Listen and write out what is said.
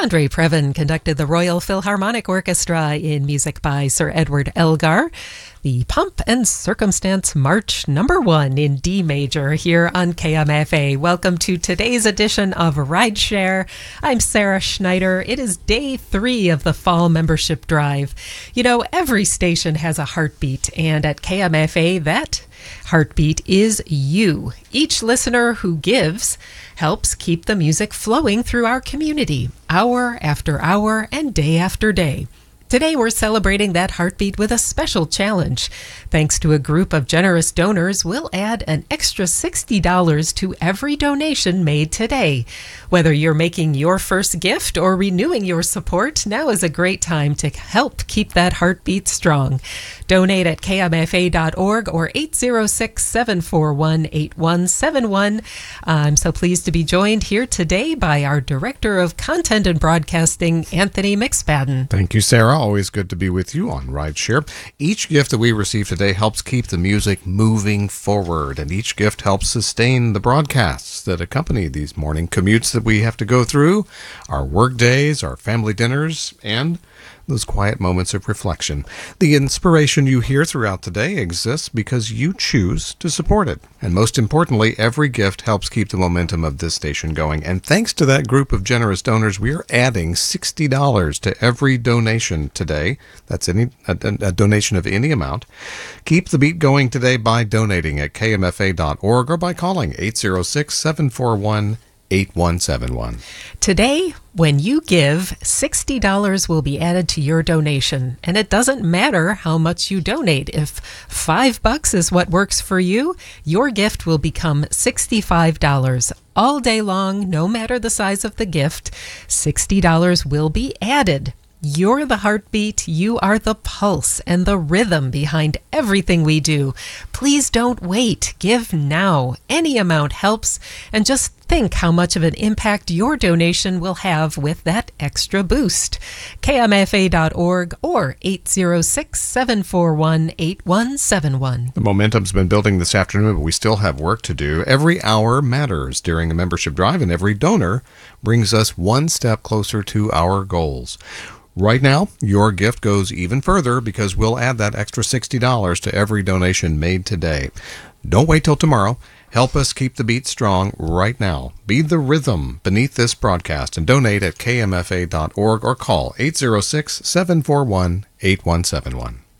Andre Previn conducted the Royal Philharmonic Orchestra in music by Sir Edward Elgar. The Pomp and Circumstance March number 1 in D major here on KMFA. Welcome to today's edition of Rideshare. I'm Sarah Schneider. It is day 3 of the fall membership drive. You know, every station has a heartbeat, and at KMFA, that heartbeat is you. Each listener who gives helps keep the music flowing through our community, hour after hour and day after day. Today, we're celebrating that heartbeat with a special challenge. Thanks to a group of generous donors, we'll add an extra $60 to every donation made today. Whether you're making your first gift or renewing your support, now is a great time to help keep that heartbeat strong. Donate at kmfa.org or 806-741-8171. I'm so pleased to be joined here today by our Director of Content and Broadcasting, Anthony McSpadden. Thank you, Sarah. Always good to be with you on Rideshare. Each gift that we receive today helps keep the music moving forward, and each gift helps sustain the broadcasts that accompany these morning commutes that we have to go through, our work days, our family dinners, and those quiet moments of reflection. The inspiration you hear throughout the day exists because you choose to support it. And most importantly, every gift helps keep the momentum of this station going. And thanks to that group of generous donors, we are adding $60 to every donation today. That's a donation of any amount. Keep the beat going today by donating at kmfa.org or by calling 806-741-8171. Today, when you give, $60 will be added to your donation. And it doesn't matter how much you donate. If $5 is what works for you, your gift will become $65. All day long, no matter the size of the gift, $60 will be added. You're the heartbeat, you are the pulse and the rhythm behind everything we do. Please don't wait. Give now. Any amount helps. And just think how much of an impact your donation will have with that extra boost. KMFA.org or 806-741-8171. The momentum's been building this afternoon, but we still have work to do. Every hour matters during a membership drive, and every donor brings us one step closer to our goals. Right now, your gift goes even further because we'll add that extra $60 to every donation made today. Don't wait till tomorrow. Help us keep the beat strong right now. Be the rhythm beneath this broadcast and donate at kmfa.org or call 806-741-8171.